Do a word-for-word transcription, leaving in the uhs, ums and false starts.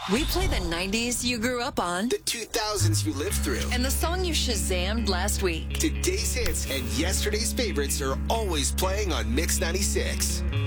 We play the nineties you grew up on. The two thousands you lived through. And the song you Shazammed last week. Today's hits and yesterday's favorites are always playing on Mix ninety-six.